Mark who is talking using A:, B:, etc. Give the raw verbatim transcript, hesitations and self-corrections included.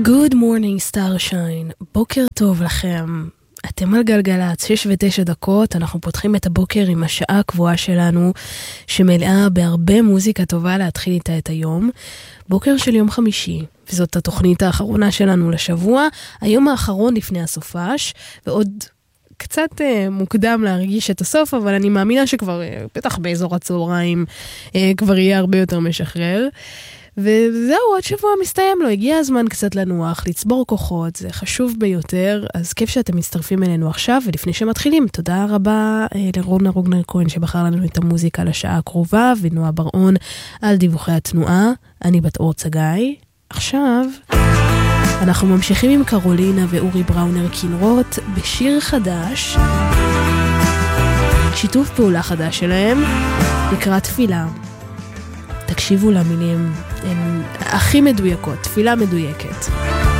A: Good morning starshine, בוקר טוב לכם. אתם על גלגלת, שש ותשע דקות, אנחנו פותחים את הבוקר עם השעה הקבועה שלנו, שמלאה בהרבה מוזיקה טובה להתחיל איתה את היום. בוקר של יום חמישי, וזאת התוכנית האחרונה שלנו לשבוע, היום האחרון לפני הסופש, ועוד קצת אה, מוקדם להרגיש את הסוף, אבל אני מאמינה שכבר, אה, בטח באזור הצהריים, אה, כבר יהיה הרבה יותר משחרר. וזהו, עוד שבוע מסתיים לו, הגיע הזמן קצת לנוח, לצבור כוחות, זה חשוב ביותר, אז כיף שאתם מצטרפים אלינו עכשיו, ולפני שמתחילים, תודה רבה אה, לרונה רוגנר כהן שבחר לנו את המוזיקה לשעה הקרובה, ונועה ברעון על דיווחי התנועה, אני בת אור צגאי. עכשיו אנחנו ממשיכים עם קרולינה ואורי בראונר קינרוט בשיר חדש, שיתוף פעולה חדש שלהם, נקרא תפילה. תקשיבו למילים, הן הכי מדויקות, תפילה מדויקת.